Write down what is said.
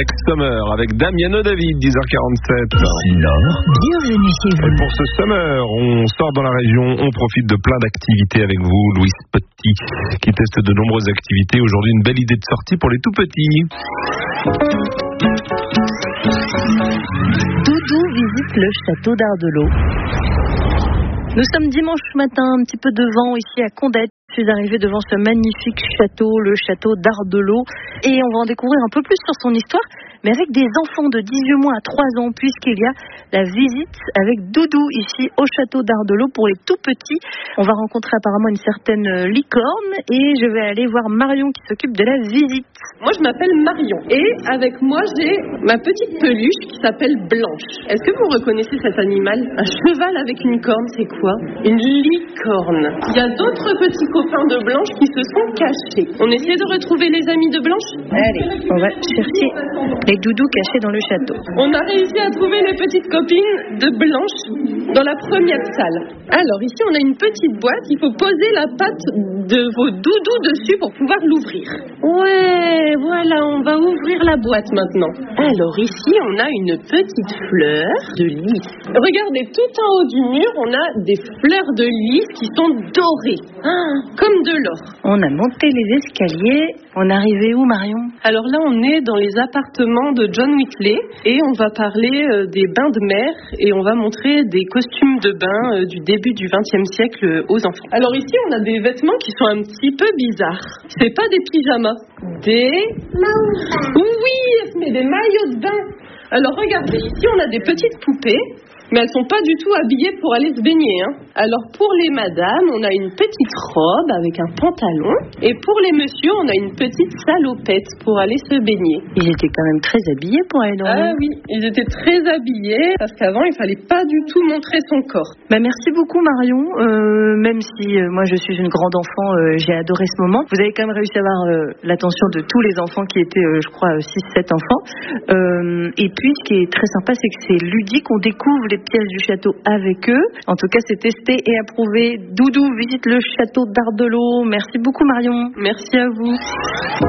Next Summer avec Damiano David, 10h47. Nord, bienvenue chez vous. Et pour ce summer, on sort dans la région, on profite de plein d'activités avec vous. Louise Petit qui teste de nombreuses activités. Aujourd'hui, une belle idée de sortie pour les tout petits. Doudou visite le château d'Ardelot. Nous sommes dimanche matin, un petit peu de vent ici à Condette. Je suis arrivée devant ce magnifique château, le château d'Ardelot, et on va en découvrir un peu plus sur son histoire, mais avec des enfants de 18 mois à 3 ans, puisqu'il y a la visite avec Doudou ici au château d'Ardelot pour les tout petits. On va rencontrer apparemment une certaine licorne, et je vais aller voir Marion qui s'occupe de la visite. Moi, je m'appelle Marion, et avec moi, j'ai ma petite peluche qui s'appelle Blanche. Est-ce que vous reconnaissez cet animal? Un cheval avec une corne, c'est quoi? Une licorne. Il y a d'autres petits copains de Blanche qui se sont cachés. On essaie de retrouver les amis de Blanche? Allez, on va chercher les doudous cachés dans le château. On a réussi à trouver les petites copines de Blanche dans la première salle. Alors ici, on a une petite boîte. Il faut poser la patte de vos doudous dessus pour pouvoir l'ouvrir. Ouais, voilà, on va ouvrir la boîte maintenant. Alors ici, on a une petite fleur de lys. Regardez, tout en haut du mur, on a des fleurs de lys qui sont dorées, comme de l'or. On a monté les escaliers. On est arrivé où, Marion? Alors là, on est dans les appartements de John Whitley et on va parler des bains de mer et on va montrer des costumes de bain du début du XXe siècle aux enfants. Alors ici, on a des vêtements qui sont un petit peu bizarres. C'est pas des pyjamas, des... Oui, mais des maillots de bain. Alors regardez, ici, on a des petites poupées. Mais elles sont pas du tout habillées pour aller se baigner. Alors pour les madames, on a une petite robe avec un pantalon. Et pour les messieurs, on a une petite salopette pour aller se baigner. Ils étaient quand même très habillés pour aller dans l'eau. Ah oui, ils étaient très habillés parce qu'avant, il fallait pas du tout montrer son corps. Merci beaucoup Marion. Même si moi je suis une grande enfant, j'ai adoré ce moment. Vous avez quand même réussi à avoir l'attention de tous les enfants qui étaient, je crois, 6-7 enfants. Et puis ce qui est très sympa, c'est que c'est ludique. On découvre les pièces du château avec eux. En tout cas, c'est testé et approuvé. Doudou visite le château d'Ardelot. Merci beaucoup Marion. Merci à vous.